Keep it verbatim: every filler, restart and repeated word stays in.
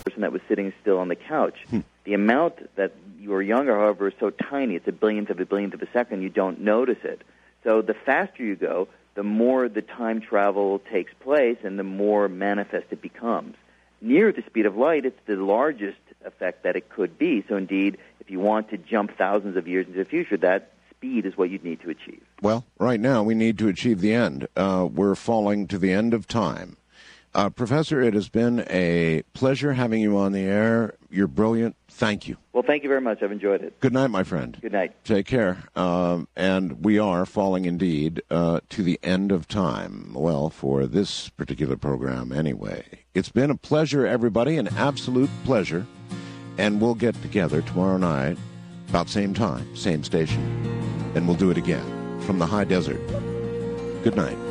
person that was sitting still on the couch. Hmm. The amount that you are younger, however, is so tiny. It's a billionth of a billionth of a second. You don't notice it. So the faster you go, the more the time travel takes place and the more manifest it becomes. Near the speed of light, it's the largest effect that it could be. So indeed, if you want to jump thousands of years into the future, that speed is what you'd need to achieve. Well, right now we need to achieve the end. Uh, we're falling to the end of time. Uh, Professor, it has been a pleasure having you on the air. You're brilliant. Thank you. Well, thank you very much. I've enjoyed it. Good night, my friend. Good night. Take care. Um, and we are falling indeed uh, to the end of time. Well, for this particular program anyway. It's been a pleasure, everybody, an absolute pleasure. And we'll get together tomorrow night, about same time, same station. And we'll do it again from the high desert. Good night.